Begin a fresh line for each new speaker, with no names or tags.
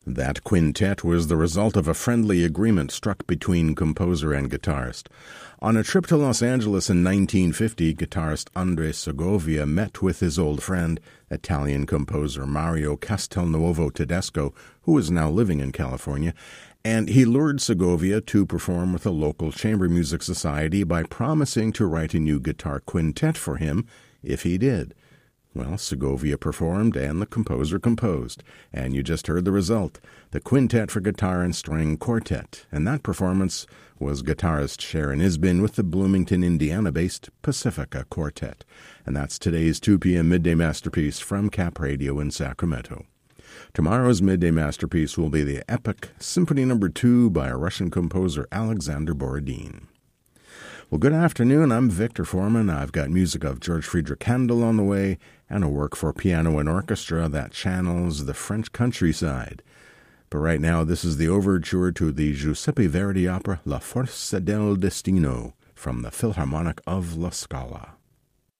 That quintet was the result of a friendly agreement struck between composer and guitarist. On a trip to Los Angeles in 1950, guitarist Andres Segovia met with his old friend, Italian composer Mario Castelnuovo Tedesco, who is now living in California, and he lured Segovia to perform with a local chamber music society by promising to write a new guitar quintet for him if he did. Well, Segovia performed and the composer composed, and you just heard the result, the Quintet for Guitar and String Quartet, and that performance was guitarist Sharon Isbin with the Bloomington, Indiana-based Pacifica Quartet. And that's today's 2 p.m. Midday Masterpiece from Cap Radio in Sacramento. Tomorrow's Midday Masterpiece will be the epic Symphony No. 2 by Russian composer Alexander Borodin. Well, good afternoon. I'm Victor Foreman. I've got music of George Friedrich Handel on the way and a work for piano and orchestra that channels the French countryside. But right now, this is the overture to the Giuseppe Verdi opera La Forza del Destino from the Philharmonic of La Scala.